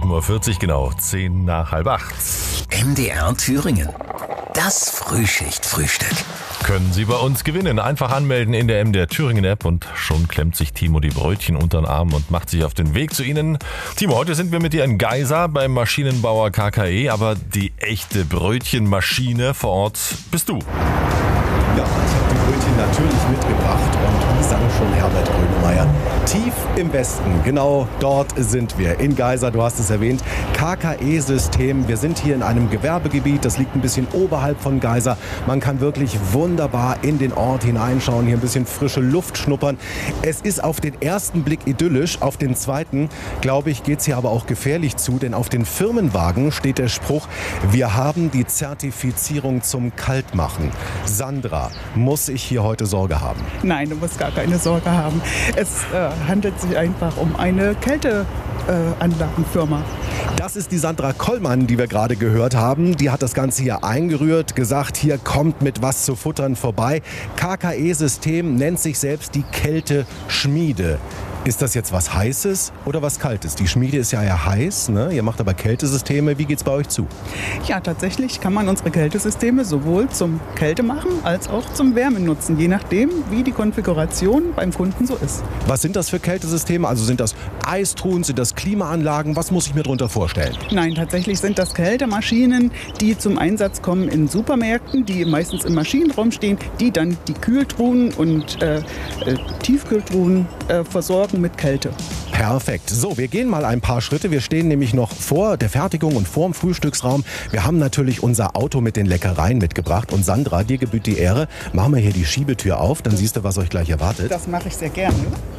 7:40 Uhr, genau 10 nach halb 8. MDR Thüringen. Das Frühschicht-Frühstück. Können Sie bei uns gewinnen. Einfach anmelden in der MDR Thüringen App und schon klemmt sich Timo die Brötchen unter den Arm und macht sich auf den Weg zu Ihnen. Timo, heute sind wir mit dir in Geisa beim Maschinenbauer KKE, aber die echte Brötchenmaschine vor Ort bist du. Ja, ich habe die Brötchen natürlich mitgebracht und wie sang schon Herbert Grönemeyer, tief im Westen, genau dort sind wir, in Geisa, du hast es erwähnt, KKE-System. Wir sind hier in einem Gewerbegebiet, das liegt ein bisschen oberhalb von Geisa. Man kann wirklich wunderbar in den Ort hineinschauen, hier ein bisschen frische Luft schnuppern. Es ist auf den ersten Blick idyllisch, auf den zweiten, glaube ich, geht es hier aber auch gefährlich zu, denn auf den Firmenwagen steht der Spruch, wir haben die Zertifizierung zum Kaltmachen. Sandra, muss ich hier heute Sorge haben? Nein, du musst gar keine Sorge haben. Es handelt sich einfach um eine Kälteanlagenfirma. Das ist die Sandra Kollmann, die wir gerade gehört haben. Die hat das Ganze hier eingerührt, gesagt, hier kommt mit was zu futtern vorbei. KKE-System nennt sich selbst die Kälteschmiede. Ist das jetzt was Heißes oder was Kaltes? Die Schmiede ist ja eher heiß, ne? Ihr macht aber Kältesysteme. Wie geht's bei euch zu? Ja, tatsächlich kann man unsere Kältesysteme sowohl zum Kältemachen als auch zum Wärmen nutzen, je nachdem, wie die Konfiguration beim Kunden so ist. Was sind das für Kältesysteme? Also sind das Eistruhen, sind das Klimaanlagen? Was muss ich mir darunter vorstellen? Nein, tatsächlich sind das Kältemaschinen, die zum Einsatz kommen in Supermärkten, die meistens im Maschinenraum stehen, die dann die Kühltruhen und Tiefkühltruhen versorgen mit Kälte. Perfekt. So, wir gehen mal ein paar Schritte. Wir stehen nämlich noch vor der Fertigung und vor dem Frühstücksraum. Wir haben natürlich unser Auto mit den Leckereien mitgebracht. Und Sandra, dir gebührt die Ehre. Machen wir hier die Schiebetür auf, dann siehst du, was euch gleich erwartet. Das mache ich sehr gerne.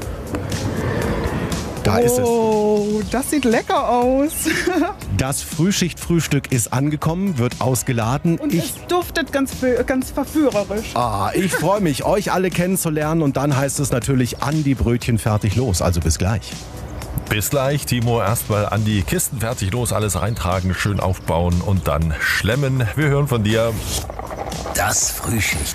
Da ist es. Oh, das sieht lecker aus. Das Frühschicht-Frühstück ist angekommen, wird ausgeladen. Und es duftet ganz verführerisch. Ich freue mich, euch alle kennenzulernen. Und dann heißt es natürlich an die Brötchen fertig los. Also bis gleich. Bis gleich, Timo. Erstmal an die Kisten fertig los, alles reintragen, schön aufbauen und dann schlemmen. Wir hören von dir. Das Frühschicht